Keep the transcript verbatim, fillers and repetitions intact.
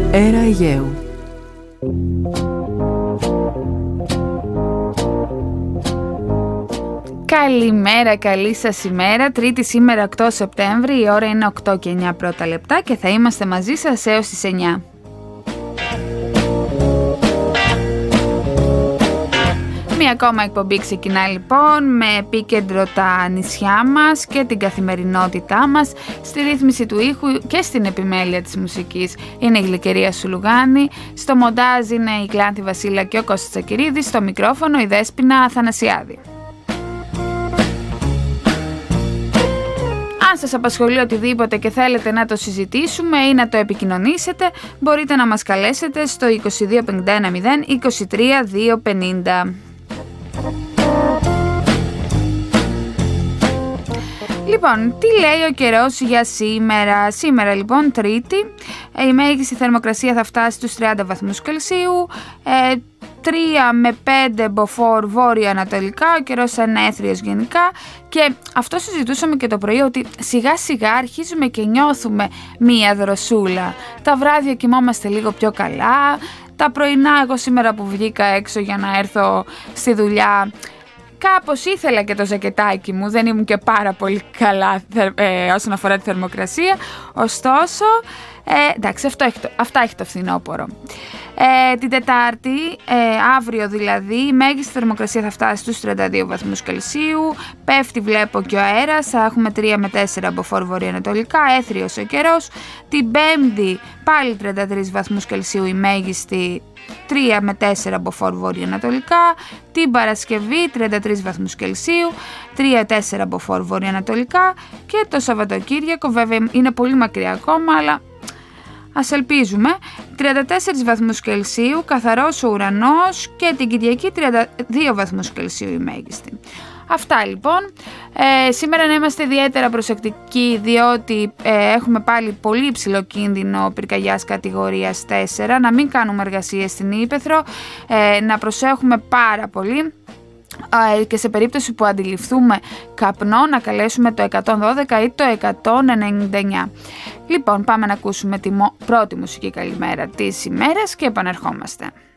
Έρα Αιγαίου. Καλημέρα, καλή σας ημέρα. Τρίτη σήμερα οκτώ Σεπτέμβρη, η ώρα είναι οκτώ και εννιά πρώτα λεπτά και θα είμαστε μαζί σας έως τις εννιά. Μία ακόμα εκπομπή ξεκινά λοιπόν με επίκεντρο τα νησιά μας και την καθημερινότητά μας. Στη ρύθμιση του ήχου και στην επιμέλεια της μουσικής είναι η Γλυκερία Σουλουγάνη. Στο μοντάζ είναι η Κλάνθη Βασίλα και ο Κώστας Τσακυρίδης. Στο μικρόφωνο η Δέσποινα Αθανασιάδη. Αν σας απασχολεί οτιδήποτε και θέλετε να το συζητήσουμε ή να το επικοινωνήσετε, μπορείτε να μας καλέσετε στο είκοσι δύο πενήντα ένα μηδέν είκοσι τρία διακόσια πενήντα. Λοιπόν, τι λέει ο καιρός για σήμερα? Σήμερα λοιπόν Τρίτη, η μέγιστη θερμοκρασία θα φτάσει στους τριάντα βαθμούς Κελσίου, ε, τρία με πέντε μποφόρ βόρειο-ανατολικά, ο καιρός ανέθριος γενικά, και αυτό συζητούσαμε και το πρωί, ότι σιγά σιγά αρχίζουμε και νιώθουμε μία δροσούλα. Τα βράδια κοιμόμαστε λίγο πιο καλά, τα πρωινά, εγώ σήμερα που βγήκα έξω για να έρθω στη δουλειά, κάπως ήθελα και το ζακετάκι μου, δεν ήμουν και πάρα πολύ καλά ε, όσον αφορά τη θερμοκρασία, ωστόσο, ε, εντάξει, αυτό έχει το, αυτά έχει το φθινόπωρο. Ε, την Τετάρτη, ε, αύριο δηλαδή, η μέγιστη θερμοκρασία θα φτάσει στους τριάντα δύο βαθμούς Κελσίου, πέφτει βλέπω και ο αέρας, θα έχουμε τρία με τέσσερα μποφόρ βορειοανατολικά, έθριος ο καιρός. Την Πέμπτη πάλι τριάντα τρεις βαθμούς Κελσίου η μέγιστη, τρία με τέσσερα μποφόρ βορειοανατολικά. Την Παρασκευή τριάντα τρεις βαθμούς Κελσίου, τρία με τέσσερα μποφόρ βορειοανατολικά, και το Σαββατοκύριακο βέβαια είναι πολύ μακριά ακόμα, αλλά ας ελπίζουμε, τριάντα τέσσερις βαθμούς Κελσίου, καθαρός ο ουρανός, και την Κυριακή τριάντα δύο βαθμούς Κελσίου η μέγιστη. Αυτά λοιπόν. Ε, σήμερα να είμαστε ιδιαίτερα προσεκτικοί, διότι ε, έχουμε πάλι πολύ υψηλό κίνδυνο πυρκαγιάς κατηγορίας τέσσερα, να μην κάνουμε εργασίες στην ύπαιθρο, ε, να προσέχουμε πάρα πολύ, και σε περίπτωση που αντιληφθούμε καπνό να καλέσουμε το εκατόν δώδεκα ή το εκατόν ενενήντα εννιά. Λοιπόν, πάμε να ακούσουμε τη πρώτη μουσική καλημέρα της ημέρας και επανερχόμαστε.